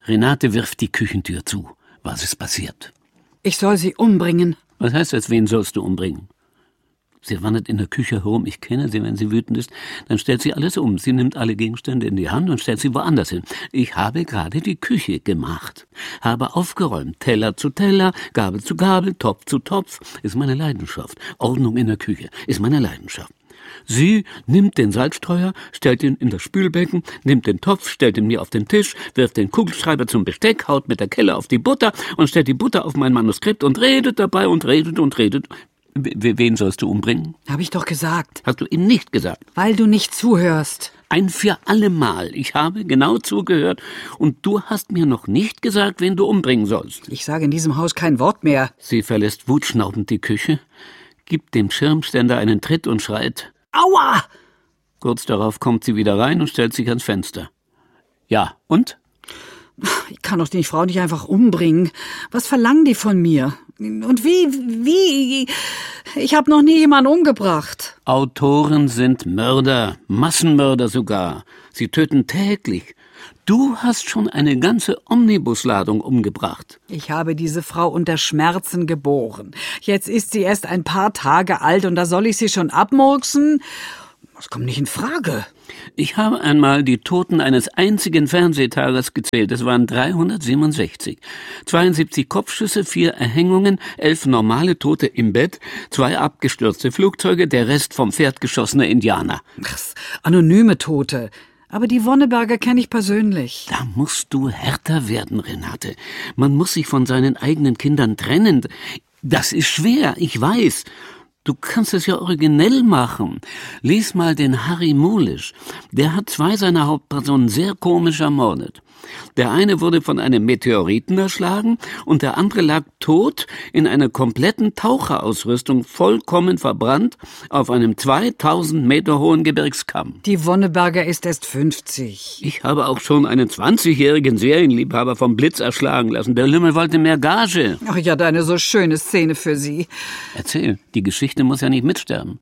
Renate wirft die Küchentür zu. Was ist passiert? Ich soll sie umbringen. Was heißt das, wen sollst du umbringen? Sie wandert in der Küche herum, ich kenne sie, wenn sie wütend ist, dann stellt sie alles um. Sie nimmt alle Gegenstände in die Hand und stellt sie woanders hin. Ich habe gerade die Küche gemacht, habe aufgeräumt, Teller zu Teller, Gabel zu Gabel, Topf zu Topf, ist meine Leidenschaft. Ordnung in der Küche ist meine Leidenschaft. Sie nimmt den Salzstreuer, stellt ihn in das Spülbecken, nimmt den Topf, stellt ihn mir auf den Tisch, wirft den Kugelschreiber zum Besteck, haut mit der Kelle auf die Butter und stellt die Butter auf mein Manuskript und redet dabei und redet und redet. Wen sollst du umbringen? Hab ich doch gesagt. Hast du ihm nicht gesagt? Weil du nicht zuhörst. Ein für alle Mal. Ich habe genau zugehört und du hast mir noch nicht gesagt, wen du umbringen sollst. Ich sage in diesem Haus kein Wort mehr. Sie verlässt wutschnaubend die Küche, gibt dem Schirmständer einen Tritt und schreit: Aua! Kurz darauf kommt sie wieder rein und stellt sich ans Fenster. Ja, und? Ich kann doch die Frau nicht einfach umbringen. Was verlangen die von mir? Und wie? Ich habe noch nie jemanden umgebracht. Autoren sind Mörder, Massenmörder sogar. Sie töten täglich. Du hast schon eine ganze Omnibusladung umgebracht. Ich habe diese Frau unter Schmerzen geboren. Jetzt ist sie erst ein paar Tage alt und da soll ich sie schon abmurksen? Das kommt nicht in Frage. Ich habe einmal die Toten eines einzigen Fernsehtages gezählt. Es waren 367. 72 Kopfschüsse, 4 Erhängungen, 11 normale Tote im Bett, 2 abgestürzte Flugzeuge, der Rest vom Pferd geschossene Indianer. Ach, anonyme Tote. Aber die Wonneberger kenne ich persönlich. Da musst du härter werden, Renate. Man muss sich von seinen eigenen Kindern trennen. Das ist schwer, ich weiß. Du kannst es ja originell machen. Lies mal den Harry Mulisch. Der hat 2 seiner Hauptpersonen sehr komisch ermordet. Der eine wurde von einem Meteoriten erschlagen und der andere lag tot in einer kompletten Taucherausrüstung, vollkommen verbrannt, auf einem 2000 Meter hohen Gebirgskamm. Die Wonneberger ist erst 50. Ich habe auch schon einen 20-jährigen Serienliebhaber vom Blitz erschlagen lassen. Der Lümmel wollte mehr Gage. Ach, ich hatte eine so schöne Szene für Sie. Erzähl, die Geschichte muss ja nicht mitsterben.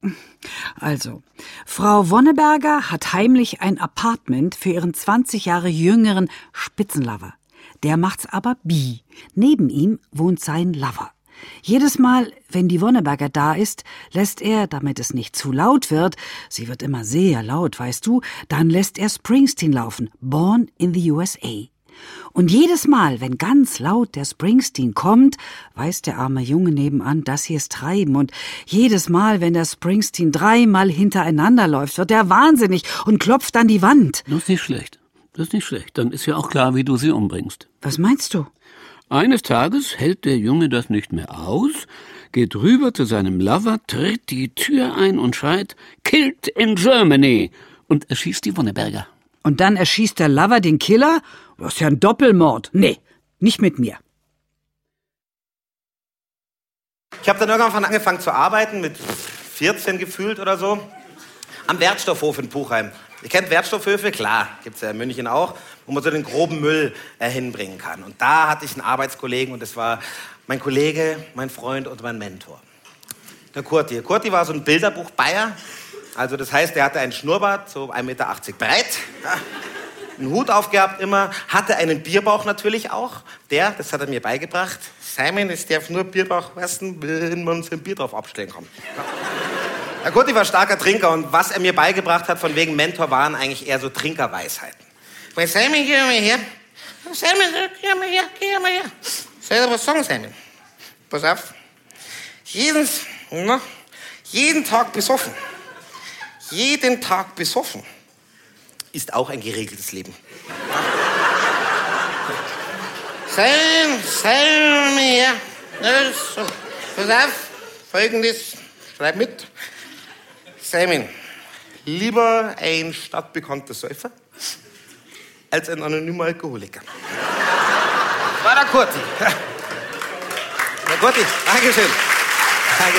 Also, Frau Wonneberger hat heimlich ein Apartment für ihren 20 Jahre jüngeren Spitzenlover. Der macht's aber bi. Neben ihm wohnt sein Lover. Jedes Mal, wenn die Wonneberger da ist, lässt er, damit es nicht zu laut wird, sie wird immer sehr laut, weißt du, dann lässt er Springsteen laufen, Born in the USA. Und jedes Mal, wenn ganz laut der Springsteen kommt, weiß der arme Junge nebenan, dass sie es treiben. Und jedes Mal, wenn der Springsteen 3-mal hintereinander läuft, wird er wahnsinnig und klopft an die Wand. Das ist nicht schlecht. Das ist nicht schlecht. Dann ist ja auch klar, wie du sie umbringst. Was meinst du? Eines Tages hält der Junge das nicht mehr aus, geht rüber zu seinem Lover, tritt die Tür ein und schreit: Killed in Germany! Und erschießt die Wonneberger. Und dann erschießt der Lover den Killer? Das ist ja ein Doppelmord. Nee, nicht mit mir. Ich habe dann irgendwann angefangen zu arbeiten, mit 14 gefühlt oder so, am Wertstoffhof in Puchheim. Ihr kennt Wertstoffhöfe? Klar, gibt's ja in München auch, wo man so den groben Müll hinbringen kann. Und da hatte ich einen Arbeitskollegen und das war mein Kollege, mein Freund und mein Mentor. Der Kurti. Kurti war so ein Bilderbuch-Bayer. Also das heißt, er hatte einen Schnurrbart, so 1,80 Meter breit, ja, einen Hut aufgehabt immer, hatte einen Bierbauch natürlich auch. Das hat er mir beigebracht. Simon, es darf nur Bierbauch essen, wenn man sein Bier drauf abstellen kann. Ja. Der Kurti war starker Trinker und was er mir beigebracht hat, von wegen Mentor, waren eigentlich eher so Trinkerweisheiten. Bei Simon, geh mal her. Simon, geh mal her, geh mal her. Soll ich dir was sagen, Simon? Pass auf. Jeden Tag besoffen. Jeden Tag besoffen ist auch ein geregeltes Leben. Sei mir her. Pass auf, Folgendes, schreib mit. Simon, lieber ein stadtbekannter Säufer als ein anonymer Alkoholiker. Das war der Kurti. Der Kurti, Dankeschön. Danke.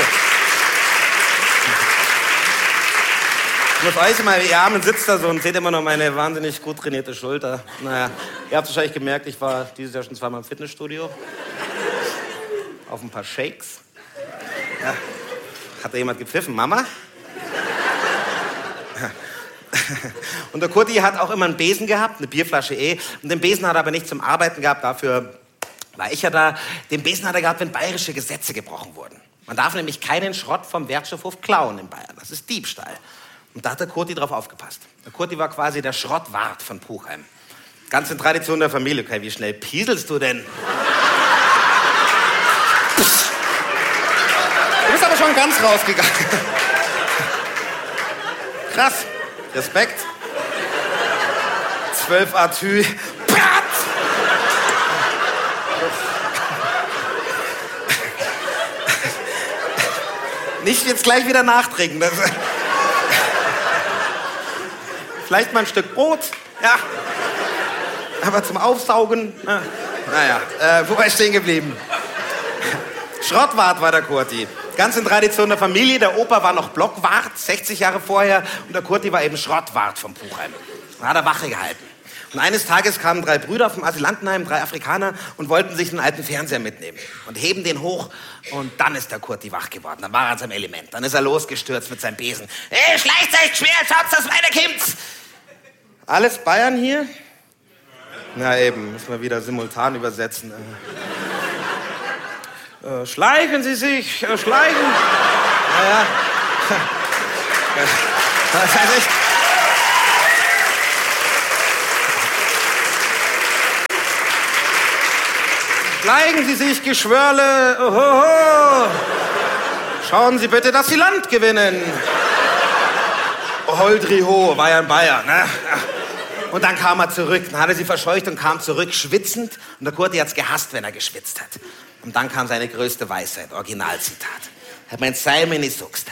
Ich muss euch mal, ihr Armen sitzt da so und seht immer noch meine wahnsinnig gut trainierte Schulter. Naja, ihr habt wahrscheinlich gemerkt, ich war dieses Jahr schon 2-mal im Fitnessstudio. Auf ein paar Shakes. Ja. Hat da jemand gepfiffen? Mama? Ja. Und der Kurti hat auch immer einen Besen gehabt, eine Bierflasche Und den Besen hat er aber nicht zum Arbeiten gehabt, dafür war ich ja da. Den Besen hat er gehabt, wenn bayerische Gesetze gebrochen wurden. Man darf nämlich keinen Schrott vom Wertstoffhof klauen in Bayern. Das ist Diebstahl. Und da hat der Kurti drauf aufgepasst. Der Kurti war quasi der Schrottwart von Puchheim. Ganz in Tradition der Familie. Okay, wie schnell pieselst du denn? Du bist aber schon ganz rausgegangen. Krass. Respekt. 12 Atü. Nicht jetzt gleich wieder nachtrinken. Vielleicht mal ein Stück Brot. Ja. Aber zum Aufsaugen. Naja, wo war ich stehen geblieben? Schrottwart war der Kurti. Ganz in Tradition der Familie. Der Opa war noch Blockwart, 60 Jahre vorher. Und der Kurti war eben Schrottwart vom Puchheim. Da hat er Wache gehalten. Und eines Tages kamen 3 Brüder vom Asylantenheim, 3 Afrikaner, und wollten sich einen alten Fernseher mitnehmen. Und heben den hoch. Und dann ist der Kurti wach geworden. Dann war er in seinem Element. Dann ist er losgestürzt mit seinem Besen. Hey, schleicht euch schwer, schaut, dass weiterkommt. Alles Bayern hier? Na eben, müssen wir wieder simultan übersetzen. Schleichen Sie sich, schleichen. Naja. Das heißt nicht. Schleichen Sie sich, Geschwörle. Ohoho. Schauen Sie bitte, dass Sie Land gewinnen. Holdriho, war ja in Bayern, ne? Und dann kam er zurück, dann hat er sie verscheucht und kam zurück schwitzend. Und der Kurti hat's gehasst, wenn er geschwitzt hat. Und dann kam seine größte Weisheit, Originalzitat. Er hat meint, sei mir nicht sagst,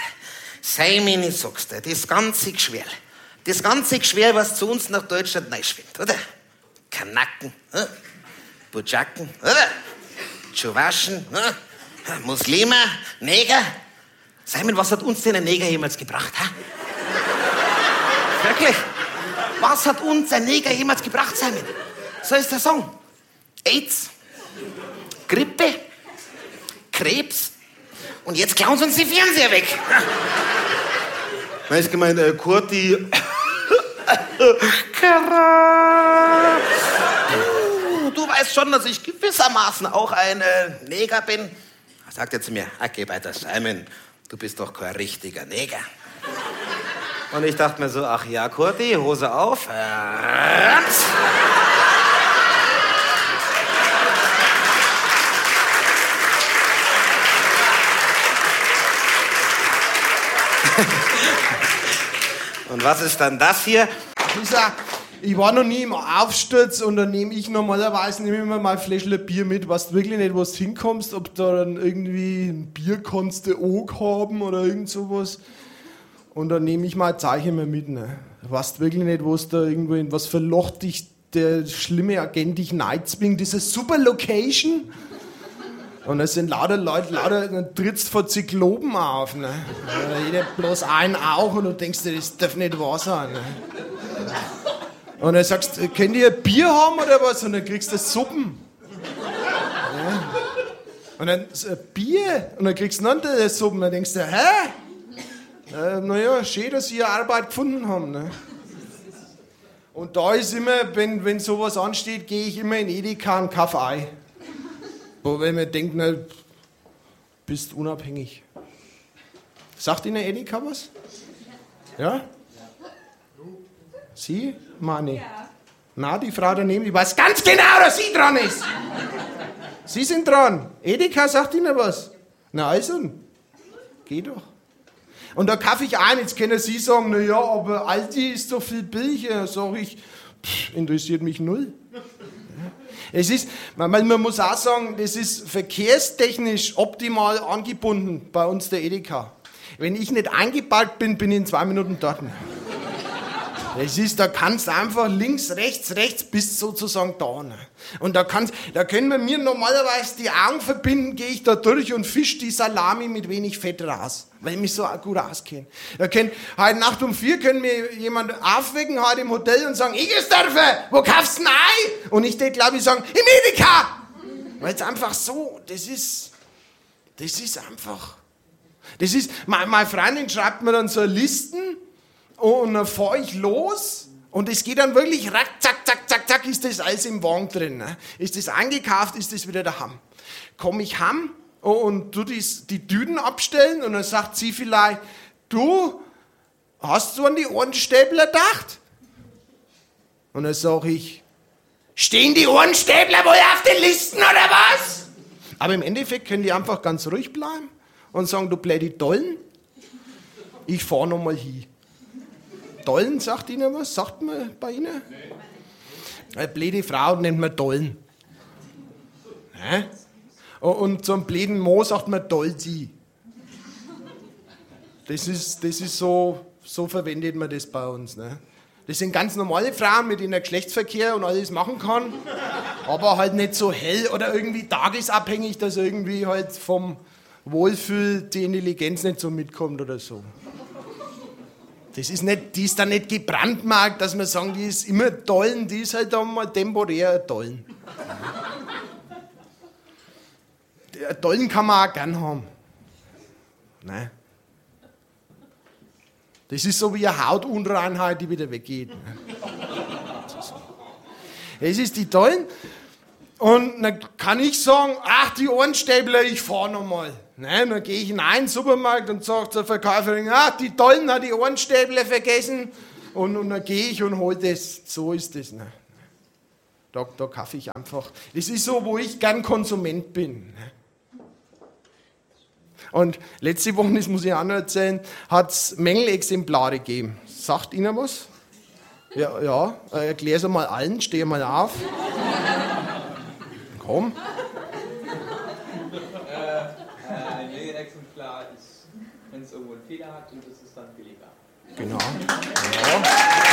das ganze Geschwär, was zu uns nach Deutschland reinschwimmt, oder? Kanaken, Bujaken, oder? Tschuwaschen, Muslime, Neger. Simon, was hat uns denn ein Neger jemals gebracht, ha? Wirklich? Was hat uns ein Neger jemals gebracht, Simon? So ist der Song. AIDS, Grippe, Krebs und jetzt klauen sie uns die Fernseher weg. Da ist gemeint, Kurti. Du weißt schon, dass ich gewissermaßen auch ein Neger bin. Da sagt er zu mir, okay, weiter, Simon, du bist doch kein richtiger Neger. Und ich dachte mir so, ach ja, Kurti, Hose auf. Und was ist dann das hier? Ich war noch nie im Aufsturz und dann nehme ich normalerweise immer mal ein Fläschchen Bier mit, weißt wirklich nicht, wo du hinkommst, ob da dann irgendwie ein Bier kannst du auch haben oder irgend sowas. Und dann nehme ich mal ein Zeichen mehr mit. Ne? Du weißt wirklich nicht, wo es da irgendwo in was für Loch dich der schlimme Agent dich reinzwingt. Diese super Location. Und es sind lauter Leute, dann trittst du vor Zyklopen auf. Ne? Jeder bloß einen auch und du denkst dir, das darf nicht wahr sein. Ne? Und dann sagst du, könnt ihr Bier haben oder was? Und dann kriegst du Suppen. Ja. Und dann Bier und dann kriegst du noch Suppen. Und dann denkst du, hä? Naja, schön, dass sie ihre Arbeit gefunden haben. Ne? Und da ist immer, wenn sowas ansteht, gehe ich immer in Edeka und kaufe Ei. Wo wenn man denkt, na, bist unabhängig. Sagt Ihnen Edeka was? Ja? Sie? Mani? Ja. Na, die Frau daneben, die weiß ganz genau, dass sie dran ist. Sie sind dran. Edeka sagt Ihnen was. Na also, geh doch. Und da kaufe ich ein, jetzt können Sie sagen, na ja, aber Aldi ist so viel billiger. Sag ich, interessiert mich null. Es ist, man muss auch sagen, das ist verkehrstechnisch optimal angebunden bei uns der Edeka. Wenn ich nicht eingeparkt bin, bin ich in 2 Minuten dort. Das ist, da kannst du einfach links, rechts, bist sozusagen da. Und da können wir mir normalerweise die Augen verbinden, gehe ich da durch und fisch die Salami mit wenig Fett raus, weil ich mich so gut auskenne. Heute Nacht um 4 können mir jemand aufwecken, heute im Hotel und sagen, ich ist dürfen, wo kaufst du ein Ei? Und ich würde, glaube ich, sagen, im Edeka! Weil es einfach so, das ist einfach, meine Freundin schreibt mir dann so Listen. Und dann fahre ich los und es geht dann wirklich rack, zack, zack, zack, zack, ist das alles im Wagen drin. Ne? Ist das eingekauft, ist das wieder daheim. Komme ich heim und tu die Tüten abstellen und dann sagt sie vielleicht, du, hast du an die Ohrenstäbler gedacht? Und dann sage ich, stehen die Ohrenstäbler wohl auf den Listen oder was? Aber im Endeffekt können die einfach ganz ruhig bleiben und sagen, du blöde Dollen, ich fahr noch mal hin. Dollen, sagt Ihnen was? Sagt man bei Ihnen? Eine blöde Frau nennt man Dollen. Hä? Und so einen blöden Mo sagt man Dolzi. Das ist so verwendet man das bei uns. Ne? Das sind ganz normale Frauen, mit denen er Geschlechtsverkehr und alles machen kann, aber halt nicht so hell oder irgendwie tagesabhängig, dass irgendwie halt vom Wohlfühl die Intelligenz nicht so mitkommt oder so. Die ist dann nicht gebrandmarkt, dass wir sagen, die ist immer Dollen, die ist halt dann mal temporär Dollen. Dollen kann man auch gern haben. Nein. Das ist so wie eine Hautunreinheit, die wieder weggeht. Es ist die Dollen. Und dann kann ich sagen, ach, die Ohrenstäbler, ich fahr noch mal. Nein, dann gehe ich in einen Supermarkt und sage zur Verkäuferin, ach, die Dollen hat die Ohrenstäbler vergessen. Und dann gehe ich und hole das. So ist das. Ne? Da kaufe ich einfach. Das ist so, wo ich gern Konsument bin. Ne? Und letzte Woche, das muss ich auch noch erzählen, hat es Mängelexemplare gegeben. Sagt Ihnen was? Ja, erklär es mal allen, steh mal auf. Komm. Ein Mängelexemplar ist, wenn es irgendwo einen Fehler hat, und das ist dann billiger. Genau. Ja.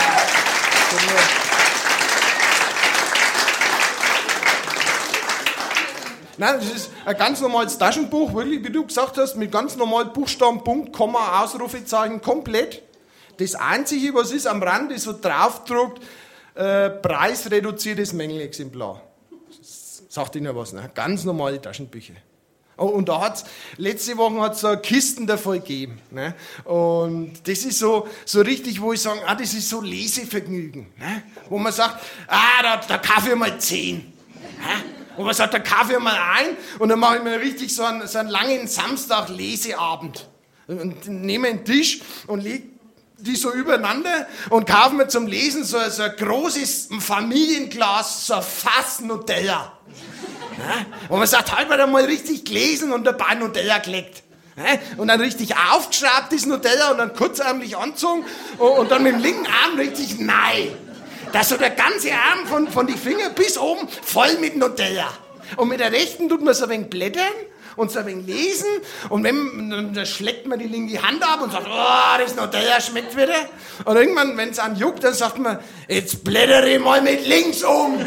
Nein, das ist ein ganz normales Taschenbuch, wirklich, wie du gesagt hast, mit ganz normalen Buchstaben, Punkt, Komma, Ausrufezeichen, komplett. Das Einzige, was ist am Rand, ist so draufgedruckt, preisreduziertes Mängelexemplar. Sagt Ihnen was, ne? Ganz normale Taschenbücher. Oh, und da hat's, letzte Woche hat es so Kisten davon gegeben. Ne? Und das ist so richtig, wo ich sage, das ist so Lesevergnügen. Ne? Wo man sagt, da kaufe ich mal 10. Ne? Wo man sagt, da kaufe ich mal ein und dann mache ich mir richtig so einen langen Samstag-Leseabend. Und nehme einen Tisch und lege die so übereinander und kaufe mir zum Lesen so ein großes Familienglas, so ein Fass Nutella. Ja? Und man sagt, halt mal mal richtig gelesen und dabei Nutella geleckt. Ja? Und dann richtig aufgeschraubt, das Nutella, und dann kurzärmlich angezogen und dann mit dem linken Arm richtig nein. Dass so der ganze Arm von den Fingern bis oben voll mit Nutella. Und mit der rechten tut man so ein wenig blättern und so ein wenig lesen. Und dann schlägt man die linke Hand ab und sagt, oh, das Nutella schmeckt wieder. Und irgendwann, wenn es einen juckt, dann sagt man, jetzt blättere ich mal mit links um.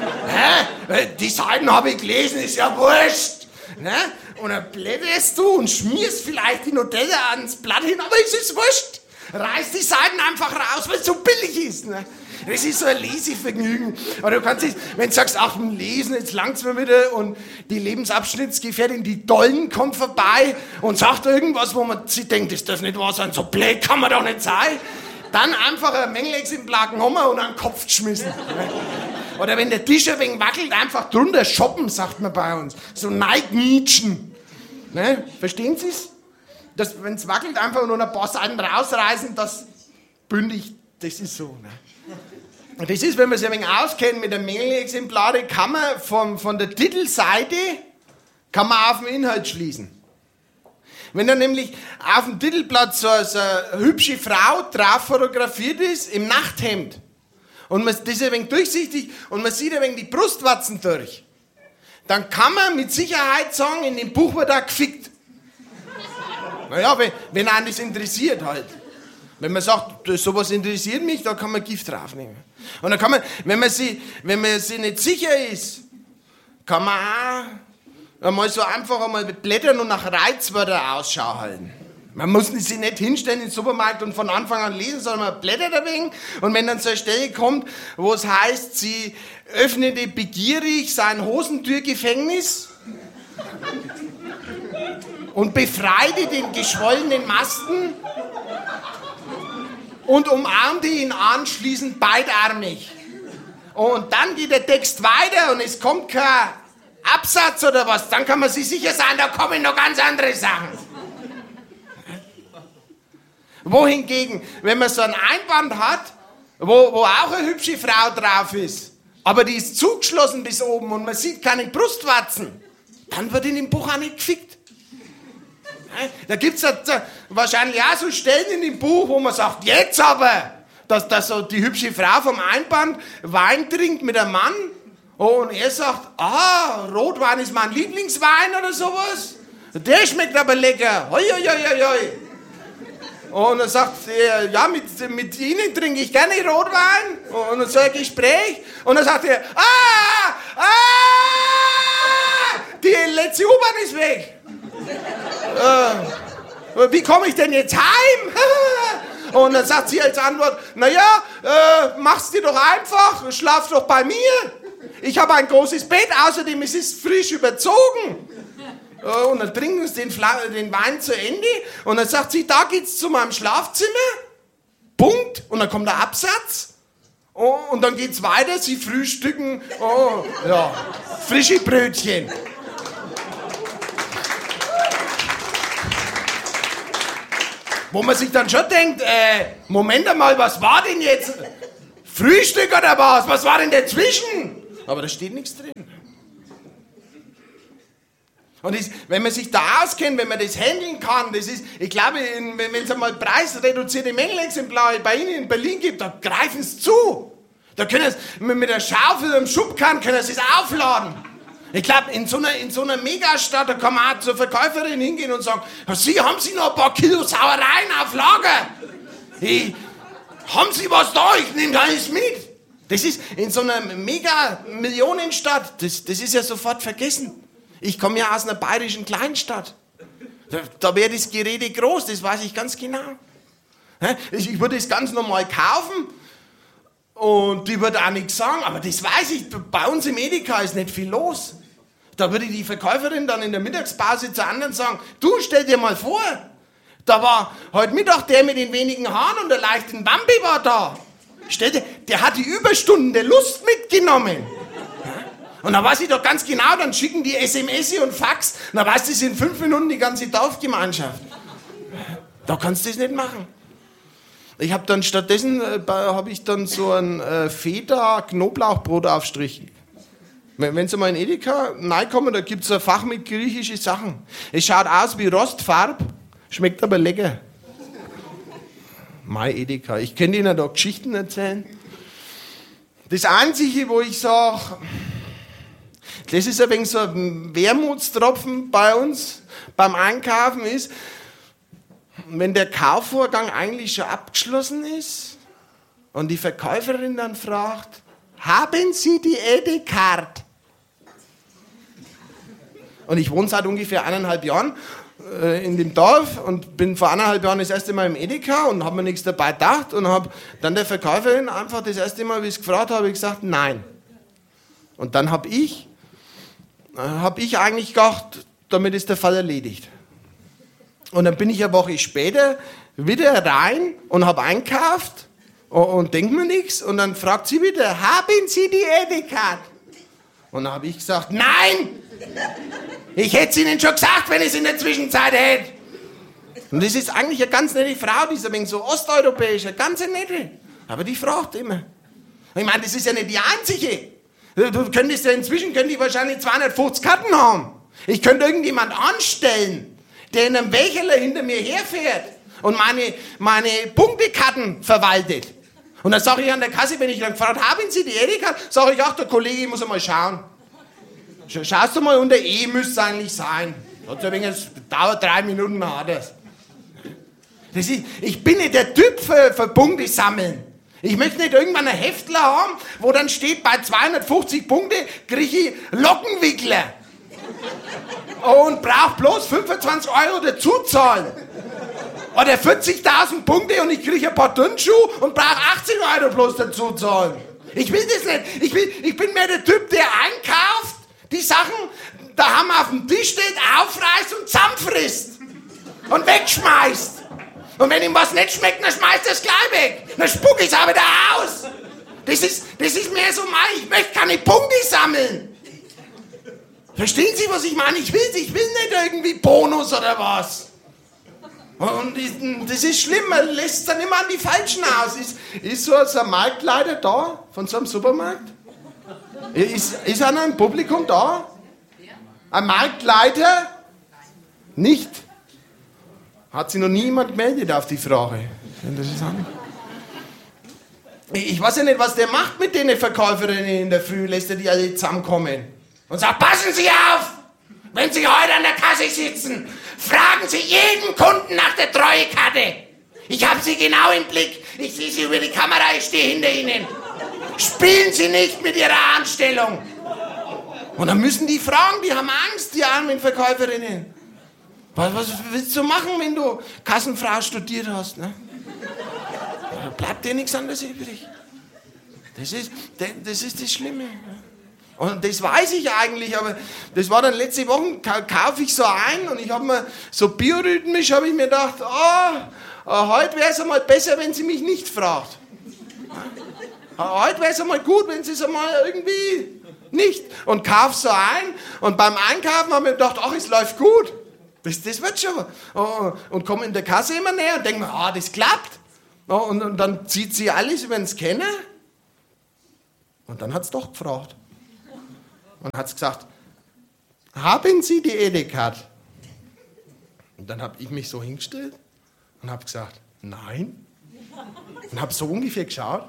Die Seiten habe ich gelesen, ist ja wurscht. Und dann blätterst du und schmierst vielleicht die Nutella ans Blatt hin, aber es ist wurscht. Reiß die Seiten einfach raus, weil es so billig ist. Das ist so ein Lesevergnügen. Aber du kannst nicht, wenn du sagst, ach, Lesen, jetzt langt's mir wieder, und die Lebensabschnittsgefährtin, die Dollen, kommt vorbei und sagt irgendwas, wo man sich denkt, das darf nicht wahr sein, so blöd kann man doch nicht sein. Dann einfach ein Mängelexemplar genommen und an den Kopf geschmissen. Oder wenn der Tisch ein wenig wackelt, einfach drunter shoppen, sagt man bei uns. So neignietschen. Ne? Verstehen Sie es? Wenn es wackelt, einfach nur ein paar Seiten rausreißen, das bündig, das ist so. Ne? Und das ist, wenn man sich ein wenig auskennt mit den Mängelexemplare, kann man von der Titelseite kann man auf den Inhalt schließen. Wenn dann nämlich auf dem Titelblatt so eine hübsche Frau drauf fotografiert ist, im Nachthemd, und das ist ein wenig durchsichtig und man sieht ein wenig die Brustwarzen durch, dann kann man mit Sicherheit sagen, in dem Buch wird da gefickt. Naja, wenn einen das interessiert halt. Wenn man sagt, sowas interessiert mich, da kann man Gift draufnehmen. Und dann kann man, wenn man sich nicht sicher ist, kann man auch einmal so einfach einmal blättern und nach Reizwörtern Ausschau halten. Man muss sich nicht hinstellen in den Supermarkt und von Anfang an lesen, sondern man blättert ein wenig. Und wenn dann so eine Stelle kommt, wo es heißt, sie öffnete begierig sein Hosentürgefängnis und befreite den geschwollenen Masten, und umarmte ihn anschließend beidarmig. Und dann geht der Text weiter und es kommt kein Absatz oder was. Dann kann man sich sicher sein, da kommen noch ganz andere Sachen. Wohingegen, wenn man so ein Einband hat, wo auch eine hübsche Frau drauf ist, aber die ist zugeschlossen bis oben und man sieht keine Brustwarzen, dann wird in dem Buch auch nicht gefickt. Da gibt es wahrscheinlich auch so Stellen in dem Buch, wo man sagt, jetzt aber, dass so die hübsche Frau vom Einband Wein trinkt mit einem Mann und er sagt, Rotwein ist mein Lieblingswein oder sowas. Der schmeckt aber lecker. Hoi, hoi, hoi, hoi. Und dann sagt er, ja, mit Ihnen trinke ich gerne Rotwein. Und dann so ein Gespräch. Und dann sagt er, die letzte U-Bahn ist weg. Wie komme ich denn jetzt heim? Und dann sagt sie als Antwort, naja, mach's dir doch einfach, schlaf doch bei mir. Ich habe ein großes Bett, außerdem ist es frisch überzogen. Und dann trinken sie den Wein zu Ende und dann sagt sie, da geht's zu meinem Schlafzimmer, Punkt, und dann kommt der Absatz und dann geht's weiter, sie frühstücken, frische Brötchen. Wo man sich dann schon denkt, Moment einmal, was war denn jetzt? Frühstück oder was? Was war denn dazwischen? Aber da steht nichts drin. Und wenn man sich da auskennt, wenn man das handeln kann, das ist, ich glaube, wenn es einmal preisreduzierte Mängelexemplare bei Ihnen in Berlin gibt, da greifen Sie zu. Da können Sie mit der Schaufel und dem Schubkarren können Sie es aufladen. Ich glaube, in so einer Megastadt, da kann man auch zur Verkäuferin hingehen und sagen, Sie, haben Sie noch ein paar Kilo Sauereien auf Lager? Hey, haben Sie was da? Ich nehme alles mit. Das ist in so einer Mega-Millionenstadt, das ist ja sofort vergessen. Ich komme ja aus einer bayerischen Kleinstadt. Da wäre das Gerede groß, das weiß ich ganz genau. Ich würde es ganz normal kaufen und die würde auch nichts sagen, aber das weiß ich, bei uns im Edeka ist nicht viel los. Da würde die Verkäuferin dann in der Mittagspause zu anderen sagen, du, stell dir mal vor, da war heute Mittag der mit den wenigen Haaren und der leichten Wampe war da. Der hat die Überstunden der Lust mitgenommen. Und dann weiß ich doch ganz genau, dann schicken die SMS und Fax, und dann weiß das in 5 Minuten die ganze Dorfgemeinschaft. Da kannst du das nicht machen. Ich habe dann stattdessen so ein Feta-Knoblauchbrotaufstrich. Wenn Sie mal in Edeka reinkommen, da gibt es ein Fach mit griechischen Sachen. Es schaut aus wie Rostfarb, schmeckt aber lecker. Mein Edeka. Ich könnte Ihnen da Geschichten erzählen. Das Einzige, wo ich sage, das ist ein wenig so ein Wermutstropfen bei uns beim Einkaufen ist, wenn der Kaufvorgang eigentlich schon abgeschlossen ist und die Verkäuferin dann fragt, haben Sie die Edeka-Card? Und ich wohne seit ungefähr 1,5 Jahren in dem Dorf und bin vor 1,5 Jahren das erste Mal im Edeka und habe mir nichts dabei gedacht und habe dann der Verkäuferin einfach das erste Mal, wie ich es gefragt habe, gesagt, nein. Und dann habe ich eigentlich gedacht, damit ist der Fall erledigt. Und dann bin ich eine Woche später wieder rein und habe einkauft und denke mir nichts. Und dann fragt sie wieder, haben Sie die Edeka? Und dann habe ich gesagt, nein! Ich hätte es Ihnen schon gesagt, wenn ich es in der Zwischenzeit hätte. Und das ist eigentlich eine ganz nette Frau, die ist ein wenig so osteuropäisch, eine ganz nette. Aber die fragt immer. Ich meine, das ist ja nicht die einzige. Du könntest ja inzwischen wahrscheinlich 250 Karten haben. Ich könnte irgendjemand anstellen, der in einem Wächeler hinter mir herfährt und meine Punktekarten verwaltet. Und dann sage ich an der Kasse, wenn ich dann gefragt habe, haben Sie die Edeka? Sage ich, ach, der Kollege muss einmal schauen. Schaust du mal, unter E müsste es eigentlich sein. Das dauert 3 Minuten, hat das. Ich bin nicht der Typ für Punkte sammeln. Ich möchte nicht irgendwann einen Heftler haben, wo dann steht, bei 250 Punkte kriege ich Lockenwickler. Und brauche bloß 25 € dazu zahlen. Oder 40.000 Punkte und ich kriege ein paar Turnschuhe und brauche 80 € bloß dazu zahlen. Ich will das nicht. Ich bin mehr der Typ, der einkauft, die Sachen daheim auf dem Tisch steht, aufreißt und zusammenfrisst. Und wegschmeißt. Und wenn ihm was nicht schmeckt, dann schmeißt er es gleich weg. Dann spuck ich es auch wieder aus. Das ist mehr so mein, ich möchte keine Punkte sammeln. Verstehen Sie, was ich meine? Ich will nicht irgendwie Bonus oder was. Und das ist schlimm, man lässt es dann immer an die Falschen aus. Ist so ein Marktleiter da, von so einem Supermarkt? Ist einer im Publikum da? Ein Marktleiter? Nicht. Hat sich noch niemand gemeldet auf die Frage. Interessant. Ich weiß ja nicht, was der macht mit den Verkäuferinnen in der Früh. Lässt er die alle zusammenkommen und sagt, passen Sie auf, wenn Sie heute an der Kasse sitzen, fragen Sie jeden Kunden nach der Treuekarte. Ich habe Sie genau im Blick. Ich sehe Sie über die Kamera, ich stehe hinter Ihnen. Spielen Sie nicht mit Ihrer Anstellung. Und dann müssen die fragen, die haben Angst, die armen Verkäuferinnen. Was willst du machen, wenn du Kassenfrau studiert hast? Ne? Da bleibt dir nichts anderes übrig. Das ist das Schlimme. Und das weiß ich eigentlich, aber das war dann letzte Woche, kaufe ich so ein und ich habe mir so biorhythmisch, habe ich mir gedacht, heute wäre es einmal besser, wenn sie mich nicht fragt. Heute wäre es einmal gut, wenn sie es einmal irgendwie nicht. Und kaufe so ein und beim Einkaufen habe ich mir gedacht, ach, es läuft gut. Das wird schon. Und komme in der Kasse immer näher und denke mir, das klappt. Und dann zieht sie alles über den Scanner. Und dann hat es doch gefragt. Und hat gesagt, haben Sie die ED-Card? Und dann habe ich mich so hingestellt und habe gesagt, nein. Und habe so ungefähr geschaut.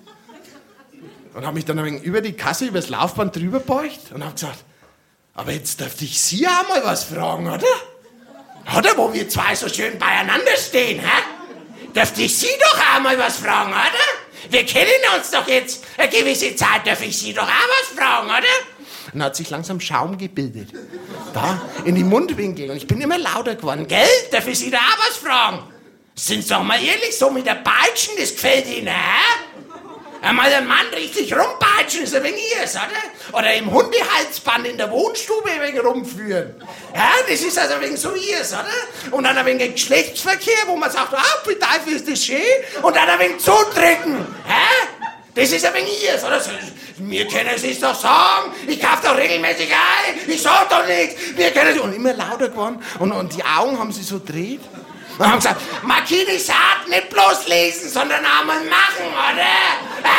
Und habe mich dann ein wenig über die Kasse, über das Laufband drüber beugt und habe gesagt, aber jetzt dürfte ich Sie auch mal was fragen, oder? Oder, wo wir zwei so schön beieinander stehen, hä? Dürfte ich Sie doch auch mal was fragen, oder? Wir kennen uns doch jetzt eine gewisse Zeit, darf ich Sie doch auch was fragen, oder? Dann hat sich langsam Schaum gebildet. Da, in die Mundwinkel. Und ich bin immer lauter geworden. Gell? Darf ich Sie da auch was fragen? Sind Sie doch mal ehrlich, so mit der Peitschen, das gefällt Ihnen, hä? Einmal einen Mann richtig rumpeitschen, ist ein wenig ihrs, oder? Oder im Hundehalsband in der Wohnstube ein wenig rumführen. Ja, das ist also ein wenig so ihrs, oder? Und dann ein wenig Geschlechtsverkehr, wo man sagt, wie Teufel ist das schön? Und dann ein wenig zudrücken. Hä? Das ist ein wenig ihrs, oder? Mir können Sie es doch sagen. Ich kaufe doch regelmäßig ein. Ich sag doch nichts. Mir können Sie... Und immer lauter geworden. Und die Augen haben sie so gedreht. Und haben gesagt, Marquini sagt, nicht bloß lesen, sondern auch mal machen, oder?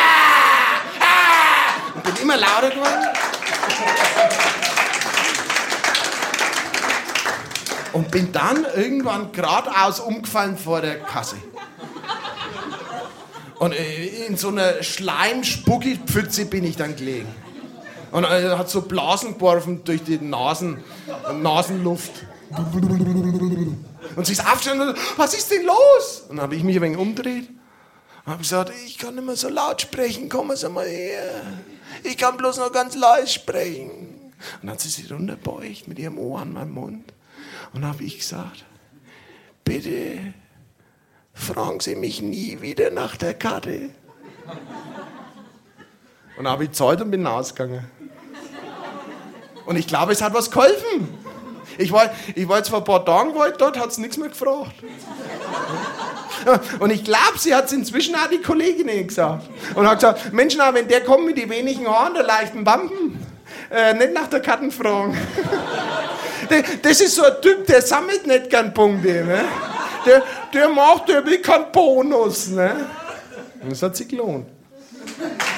Und bin immer lauter geworden. Und bin dann irgendwann geradeaus umgefallen vor der Kasse. Und in so einer Schleim-Spucki-Pfütze bin ich dann gelegen. Und er hat so Blasen geworfen durch die Nasenluft. Und sie ist aufgestanden und was ist denn los? Und dann habe ich mich ein wenig umgedreht und habe gesagt, ich kann nicht mehr so laut sprechen, kommen Sie mal her. Ich kann bloß noch ganz leise sprechen. Und dann hat sie sich runterbeugt mit ihrem Ohr an meinem Mund. Und habe ich gesagt, bitte fragen Sie mich nie wieder nach der Karte. Und dann habe ich gezahlt und bin ausgegangen. Und ich glaube, es hat was geholfen. Ich war jetzt vor ein paar Tagen dort, hat sie nichts mehr gefragt. Und ich glaube, sie hat es inzwischen auch die Kolleginnen gesagt. Und hat gesagt, Mensch, na, wenn der kommt mit den wenigen Haaren, der leichten Wampen, nicht nach der Karten fragen. Das ist so ein Typ, der sammelt nicht gern Punkte. Ne? Der will keinen Bonus. Ne? Und das hat sich gelohnt.